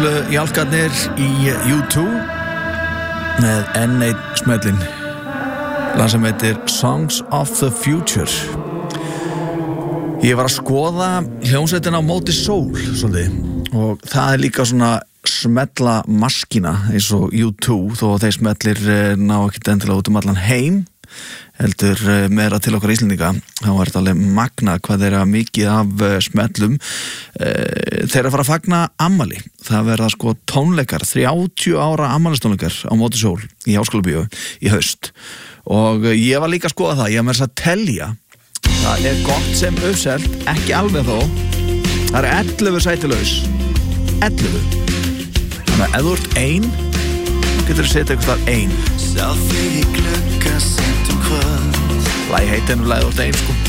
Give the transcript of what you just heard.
Gömlu jálkarnir í U2 með N1 smellin. Lag sem heitir Songs of the Future. Ég var að skoða hljómsveitina á móti sól svolítið, og það líka svona smella maskína eins og U2, þó að þeir smellir ná ekkert endilega út allan heim, heldur meira til okkar Íslendinga. Þá er þetta alveg magna hvað þeirra mikið af smellum. Þeir að fara að fagna ammali. Það verða sko tónleikar, 30 ára ammælistónleikar á móti sól í Háskólabíó í haust. Og ég var líka að skoða það, ég var með þess að telja. Það er gott sem uppselt, ekki alveg þó. Það eru 11 sætilaus. 11. Þannig að ef þú ert ein, getur þú setja eitthvað þar ein. Lagi heitir ennum lagið úr degin sko.